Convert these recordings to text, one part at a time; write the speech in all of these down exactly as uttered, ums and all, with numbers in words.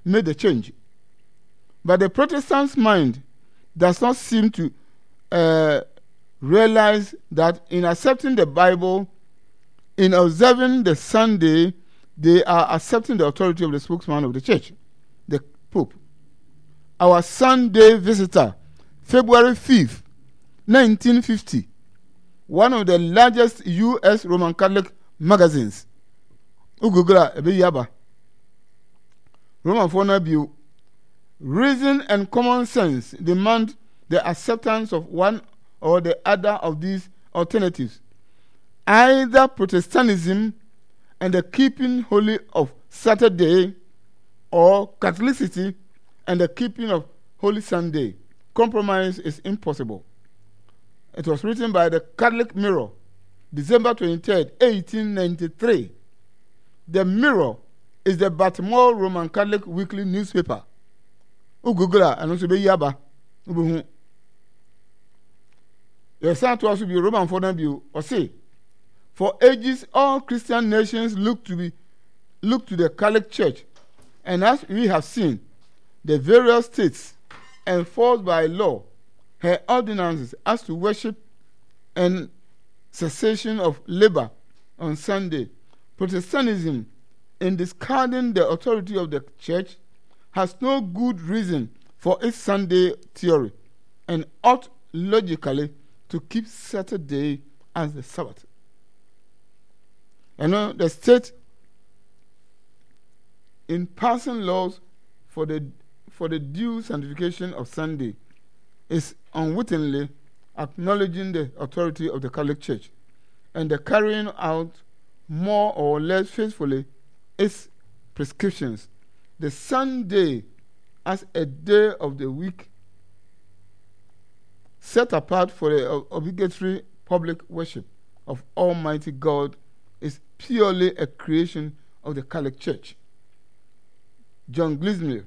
made the change. But the Protestant's mind does not seem to uh, realize that in accepting the Bible, in observing the Sunday, they are accepting the authority of the spokesman of the church, the Pope. Our Sunday visitor, February fifth, nineteen fifty, one of the largest U S Roman Catholic magazines. Ugugula ebe yaba. Roman Fona Biu. Reason and common sense demand the acceptance of one or the other of these alternatives. Either Protestantism and the keeping holy of Saturday, or Catholicity and the keeping of Holy Sunday. Compromise is impossible. It was written by the Catholic Mirror, December twenty-third, eighteen ninety-three. The Mirror is the Baltimore Roman Catholic weekly newspaper. Ugugula and also be yaba. Ubuhu. Your son to also be Roman for them or say, for ages all Christian nations look to be look to the Catholic Church, and as we have seen, the various states enforced by law her ordinances as to worship and cessation of labor on Sunday. Protestantism, in discarding the authority of the church, has no good reason for its Sunday theory and ought logically to keep Saturday as the Sabbath. You know, the state, in passing laws for the for the due sanctification of Sunday, is unwittingly acknowledging the authority of the Catholic Church and the carrying out more or less faithfully its prescriptions. The Sunday as a day of the week set apart for the obligatory public worship of Almighty God is purely a creation of the Catholic Church. John Glizmer,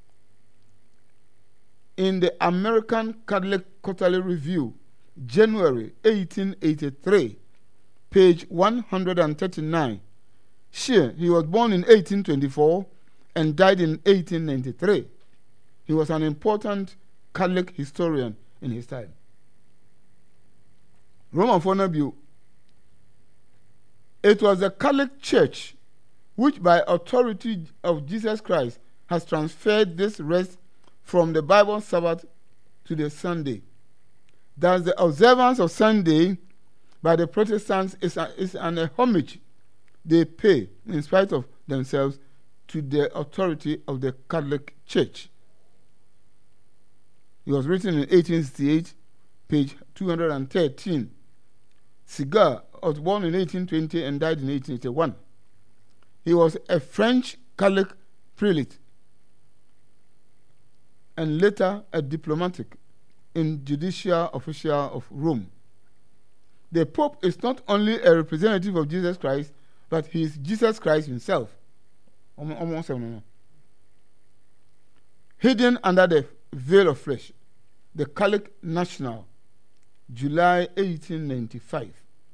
in the American Catholic Quarterly Review, January eighteen eighty-three, page one hundred thirty-nine. Sure, he was born in eighteen twenty-four and died in eighteen ninety-three. He was an important Catholic historian in his time. Roman Fonabu. It was the Catholic Church which, by authority of Jesus Christ, has transferred this rest from the Bible Sabbath to the Sunday. Thus, the observance of Sunday by the Protestants is, a, is an a homage they pay, in spite of themselves, to the authority of the Catholic Church. It was written in eighteen sixty-eight, page two hundred thirteen. Cigar was born in eighteen twenty and died in eighteen eighty-one. He was a French Catholic prelate and later a diplomatic and judicial official of Rome. The Pope is not only a representative of Jesus Christ, but he is Jesus Christ himself. Hidden under the veil of flesh, the Catholic National, July eighteen ninety-five.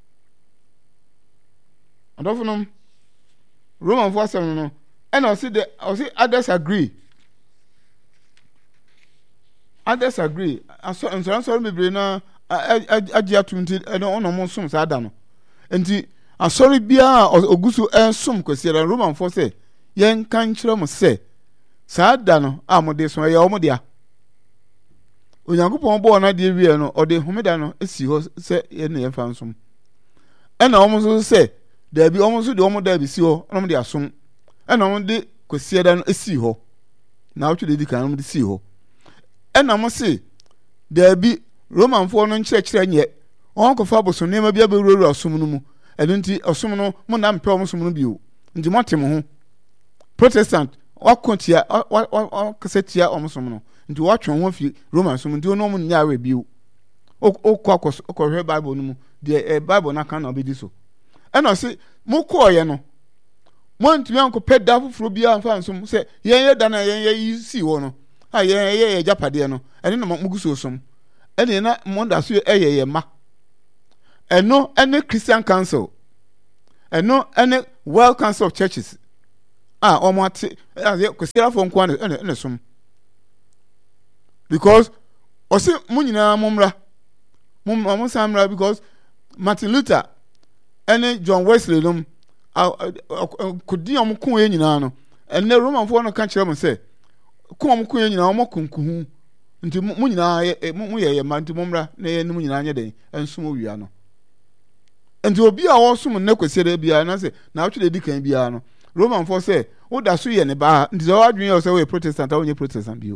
And often, Roman force, and I see the I see others agree. Others agree. And so, and so, I'm sorry, my brain. I, I, I, I just to I don't know more some sad dano. And the I'm sorry, Bia or Ogusu and some because you're a Roman force. Yen can't chum say. Sad dano, I'm this way, you're modia. When you go on board, I did real or the Homedano, is you say, any found some. And I almost say, there be almost the almost there be see her, and they are soon. And on the Cosiadan is see her. Now to the can see her. And I must say, there be Roman foreign church yet. Uncle Fabus will never be able to roll or sumumu, and into a sumuno, Monam Promusum Biu, into Martimo. Protestant, what contia, what cassetia or sumuno, into watch on one few Roman summon do no one yard review. O caucus, or her Bible, the Bible not cannot be this so. And I say, Moko, you know. One to Uncle Pet Daffo Frobia and found some say, yeah, done a you see one. Ah, yeah, yeah, Japadiano, and in a Muguso. And in that Monda, eh, ma. And no any Christian council, and no any well council of churches a ɔmo ate ɛyɛ kwasiafo nko ana ɛna ɛna som because ɔsi mo nyinaa mo mmra mo mo san mmra because Martin Luther ɛne John Wesley nom kodi ɔmo ko yɛ nyinaa no ɛnɛ Romanfoɔ no ka kyerɛ mo sɛ ko ɔmo ko yɛ nyinaa ɔmo konkuhu nti mo nyinaa yɛ mo yɛ yɛ ma nti mo mmra na yɛ no mo nyinaa nyɛ den ɛnsom owia no nti obi a wɔsom ne kwasiada biara na sɛ na atwe de kan biara no Romanfoɔ sɛ woda so yɛ ne baa nti sɛ wadwen yɛ sɛ woyɛ Protestant a wonyɛ Protestant bio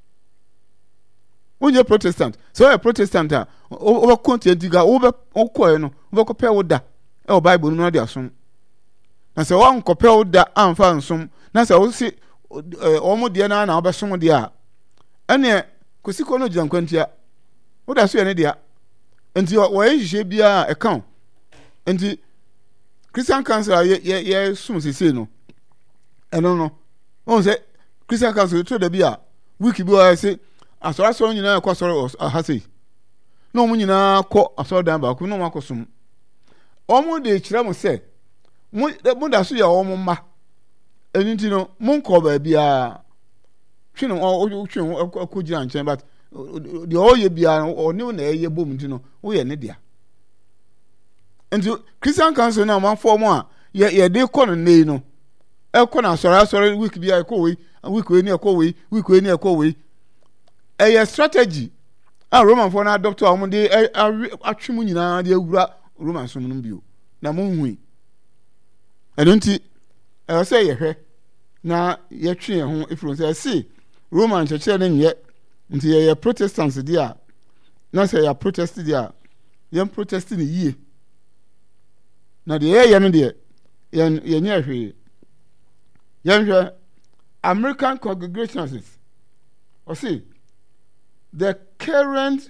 wonyɛ Protestant sɛ woyɛ Protestant a wobɛkɔ ntiantiga wobɛkɔɛ no wobɛkɔpɛ wo da ɛwɔ Bible no na de asom na sɛ woankɔpɛ wo da amfa nsom na sɛ wosi ɔmo deɛ na na wobɛsom deɛ a ɛneɛ kɔsikɔ no gyina nkwantia woda so yɛ ne deɛ nti wɔyɛ nhyehyɛ biara ɛka wo nti Christian Council a yɛ yɛ som sesei no ɛno no wɔn sɛ Christian Council to da bi a week bi wɔ sɛ asɔre asɔre nyinaa kɔ asɔre ha sei na wɔn nyinaa kɔ asɔre dan baako na wɔn akɔ som wɔn de kyerɛ mo sɛ mo mo da so yɛ wɔn mma ɛni ti no mo nkɔ baabi a twi no ɔ twi no ɛkɔ gyina nkyɛn but deɛ ɔyɛ biara ɔne na ɛyɛ bom ti no ɔyɛ ne dea nti Christian Council na man form a ye ye de kɔ no nei no ɛkɔ na asɔre asɔre week bi a ɛkɔ wei week wei ni ɛkɔ wei week wei ni ɛkɔ wei ɛyɛ strategy a Roman for na adopt a wɔn de atwe mu nyinaa de awura Roman som no bio na mo hui ɛno nti ɛwɔ sɛ yɛhwɛ na yɛtwe yɛn ho efiri sɛ ɛsi Roman kyerɛkyerɛ ne nyɛ nti yɛyɛ Protestants de a na sɛ yɛ protest de a yɛn protest ne yie na deɛ yɛyɛ no deɛ yɛn yɛnyɛ hwee yɛnhwɛ American congregations ɔsi the current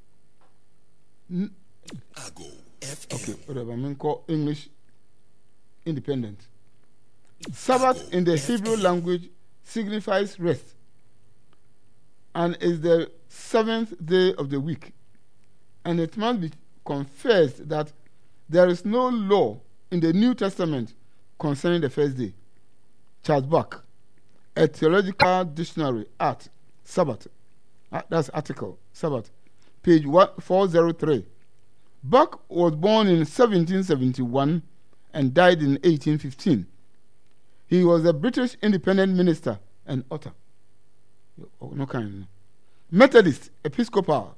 okay whatever I mean call English independent Sabbath in the Hebrew language signifies rest and is the seventh day of the week, and it must be confessed that there is no law in the New Testament concerning the first day. Charles Buck, a theological dictionary at Sabbath, uh, that's article, Sabbath, page four oh three. Buck was born in seventeen seventy-one and died in eighteen fifteen. He was a British independent minister and author. Oh, no kind. Methodist, Episcopal.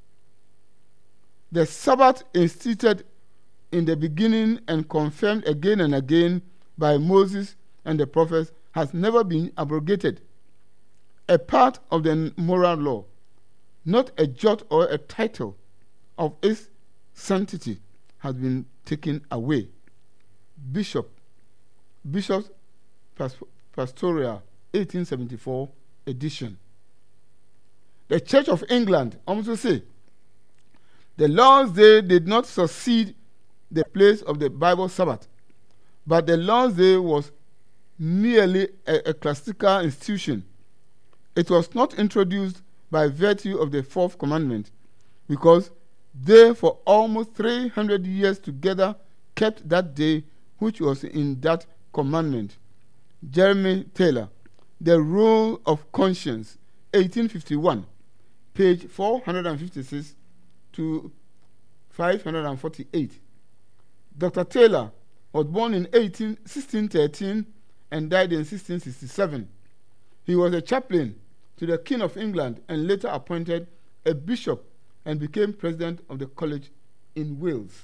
The Sabbath instituted in the beginning and confirmed again and again by Moses and the prophets has never been abrogated. A part of the moral law, not a jot or a title of its sanctity has been taken away. Bishop, Bishop's Pastoral, eighteen seventy-four edition. The Church of England also say the Lord's Day did not succeed the place of the Bible Sabbath, but the Lord's Day was merely a, a classical institution. It was not introduced by virtue of the fourth commandment, because they for almost three hundred years together kept that day which was in that commandment. Jeremy Taylor, The Rule of Conscience, eighteen fifty-one, page four fifty-six to five forty-eight. Doctor Taylor was born in sixteen thirteen and died in sixteen sixty-seven. He was a chaplain to the King of England and later appointed a bishop and became president of the college in Wales.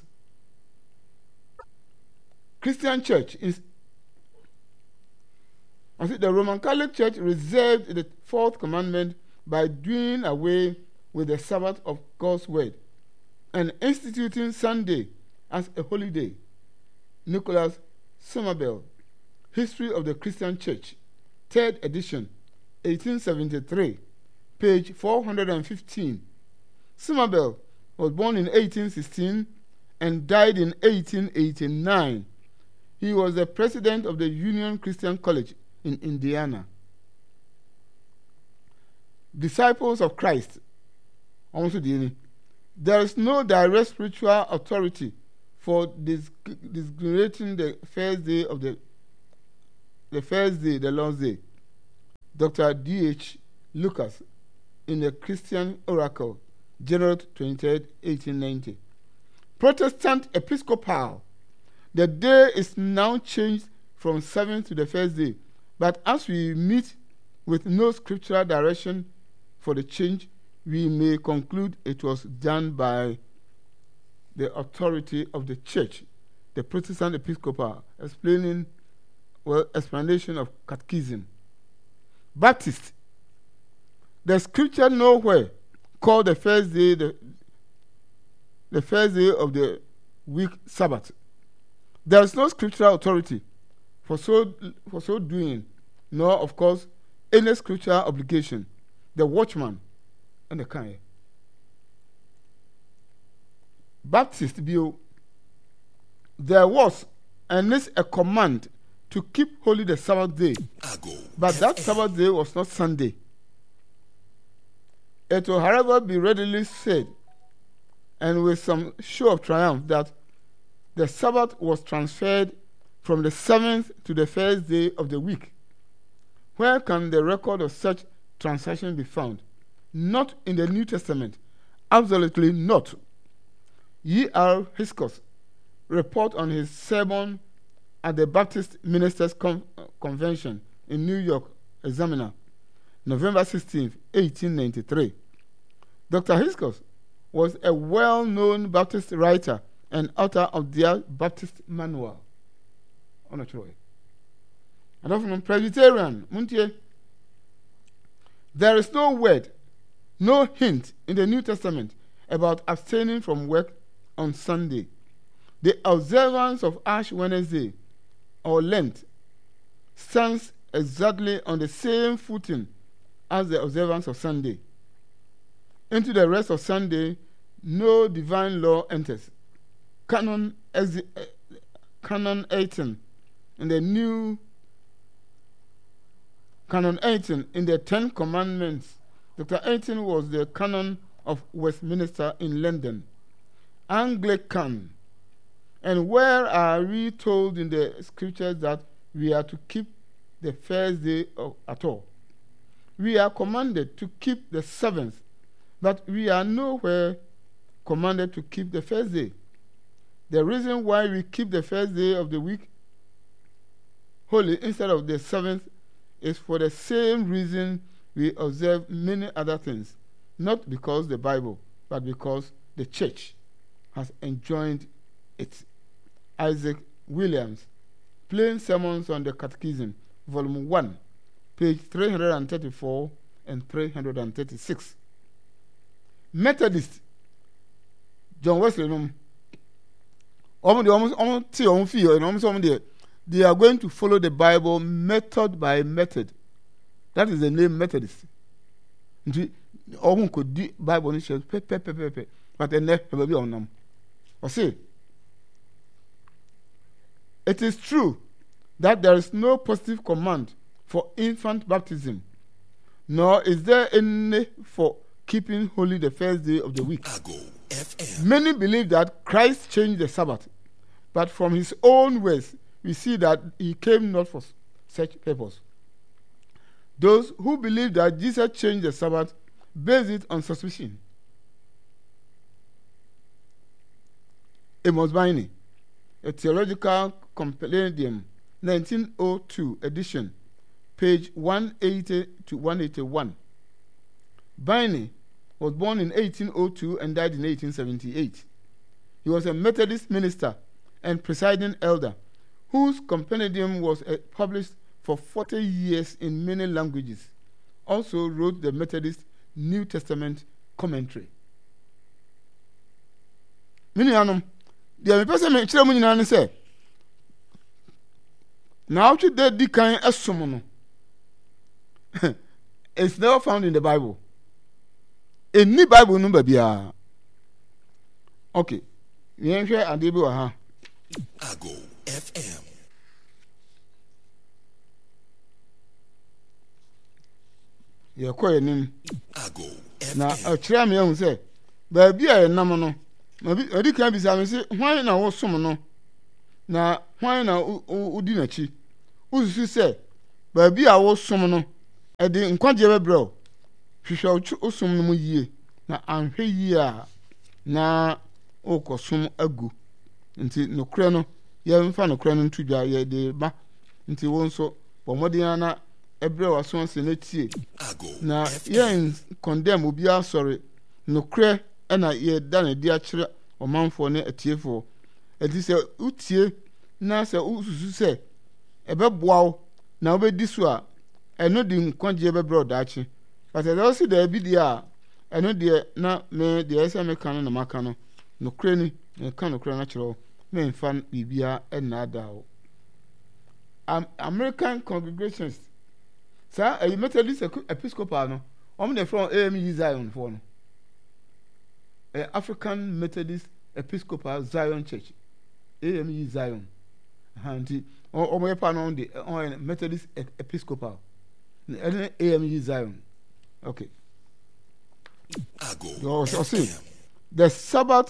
Christian Church is I think the Roman Catholic Church reserved the fourth commandment by doing away with the Sabbath of God's word and instituting Sunday as a holiday. Nicholas Somerville, History of the Christian Church, third edition, eighteen seventy-three, page four fifteen. Somerville was born in eighteen sixteen and died in eighteen eighty-nine. He was the president of the Union Christian College in Indiana. Disciples of Christ. There is no direct spiritual authority for designating the first day of the, the first day, the Lord's Day. Doctor D H Lucas in the Christian Oracle, January twenty-third, eighteen ninety. Protestant Episcopal. The day is now changed from seventh to the first day, but as we meet with no scriptural direction for the change, we may conclude it was done by the authority of the church, the Protestant Episcopal, explaining, well, explanation of catechism. Baptist. The scripture nowhere called the first day the, the first day of the week Sabbath. There is no scriptural authority for so for so doing, nor of course any scriptural obligation. The watchman and the kind. Baptist view. There was and is a command to keep holy the Sabbath day, but that Sabbath day was not Sunday. It will, however, be readily said, and with some show of triumph, that the Sabbath was transferred from the seventh to the first day of the week. Where can the record of such transaction be found? Not in the New Testament. Absolutely not. E R Hiscos report on his sermon at the Baptist Ministers Con- Convention in New York, Examiner, November sixteenth, eighteen ninety-three. Doctor Hiscos was a well-known Baptist writer and author of their Baptist Manual. And from Presbyterian, Muntie, there is no word, no hint in the New Testament about abstaining from work on Sunday. The observance of Ash Wednesday or Lent stands exactly on the same footing as the observance of Sunday. Into the rest of Sunday, no divine law enters. Canon, ex- Canon eighteen in the new Canon eighteen in the Ten Commandments. Doctor eighteen was the canon of Westminster in London. Anglican. And where are we told in the scriptures that we are to keep the first day of, at all? We are commanded to keep the seventh, but we are nowhere commanded to keep the first day. The reason why we keep the first day of the week holy instead of the seventh is for the same reason we observe many other things, not because the Bible, but because the church has enjoined it. Isaac Williams, Plain Sermons on the Catechism, Volume one, page three hundred thirty-four and three hundred thirty-six. Methodist, John Wesley, no, they are going to follow the Bible method by method. That is the name Methodist. All could do Bible, but then never be on them. Or see, it is true that there is no positive command for infant baptism, nor is there any for keeping holy the first day of the week. Many believe that Christ changed the Sabbath, but from his own words, we see that he came not for such purpose. Those who believe that Jesus changed the Sabbath base it on suspicion. Amos Biney, a Theological Compendium, nineteen oh two edition, page one eighty to one eighty-one. Biney was born in eighteen oh two and died in eighteen seventy-eight. He was a Methodist minister and presiding elder whose compendium was uh, published for forty years in many languages. Also wrote the Methodist New Testament commentary. Minianum, the person me chira munyina ne say, now to the deacon esomo no. It's never found in the Bible. Any Bible number bia. Okay. Yen hwe ade bi wa ha. Ago F M. Ye koye nim. Ago F M. Na akira me ehun say, ba bia ye nam no. Ma bi odi kan bi sa me say, hwan na wo som no. Na hwan na udi na chi. Ususu say, ba bi a wo som no e de nkwaje bebrɛ hwehwɛ wo som no mu yie na anhwɛ yie a na o ko som agu nti nokre no ye mfa nokre no ntudwa ye de ba nti wo nso bomodin na ebrɛ wa so nse na tie na ye condemn obi asɔre nokre na ye da na di akyerɛ omanfo ne atiefo enti sɛ utie na sɛ ususu sɛ ɛbɛboa wo na wobɛdi so a ɛno di nkwagye bɛbrɛ ɔdaakye but ɛdɛ si da bi di a ɛno deɛ na me deɛ ɛsɛ me kan no na maka no nokre ni me kan nokre na kyerɛ me mfa bibia ɛna ada wo American congregations sa a Methodist Episcopal no om de from A M E Zion for no African Methodist Episcopal Zion Church A M E Zion hanti o mo yepa no de on Methodist Episcopal A M E Zion okay ago so see the Sabbath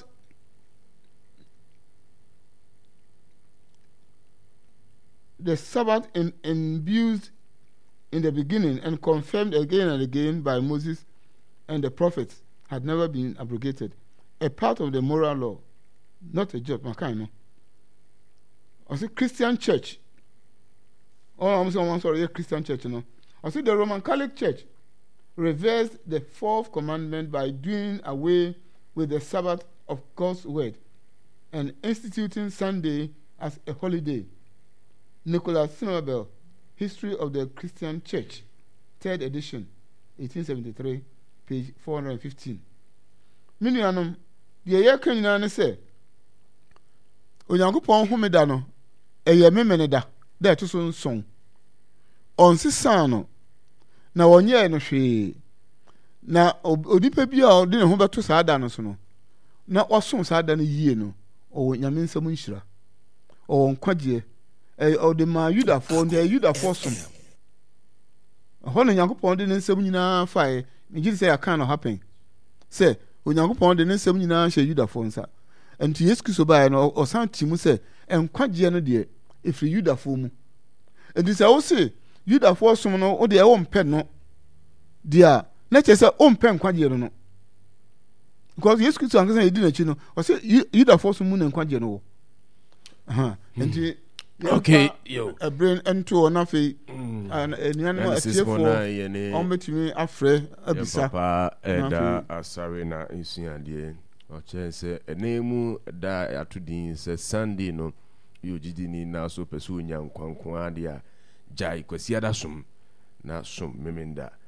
the Sabbath in, imbued in the beginning and confirmed again and again by Moses and the prophets had never been abrogated. A part of the moral law, not a job. Makano. I see Christian church. Oh, I'm sorry, sorry, a Christian church, you know. I see the Roman Catholic Church reversed the fourth commandment by doing away with the Sabbath of God's word and instituting Sunday as a holiday. Nicholas Snowbell, History of the Christian Church, third edition, eighteen seventy-three, page four hundred fifteen. Minianum, the year can you say, Onyankopɔn homeda no, ɛyɛ memeneda, da ɛto so nson. Ɔnsesa no, na wɔnyɛ no hwee. Na onipa bi a ɔde ne ho bɛto saa da no so no, na wasom saa da no yie no, ɔwɔ Nyame nsɛm nhyira. Ɔwɔ nkwagye. O de ma Yudafo nde Yudafo som ho no Nyankopɔn de ne nsɛm nyinaa fae megye sɛ ya kan no happen sɛ Onyankopɔn de ne nsɛm nyinaa hyɛ Yudafo nsa enti Yesu Kristo bae no ɔsan ti mu sɛ enkwagye no de efiri Yudafo mu enti sɛ wo se Yudafo som no wo de ɛwɔ mpɛ no dia na kyerɛ sɛ o mpɛ nkwagye no no because Yesu Kristo anka sɛ yedi na chi no ɔse Yudafo som mu na nkwagye no wo aha enti okay yo a brain into na fe and enuanu atiefo on betimi afre abisa papa eda asare na nsuade o che se enemu da atodin se Sunday no yo gidini na so peso nyankwankwan ade a jai kwasi ada som na som memenda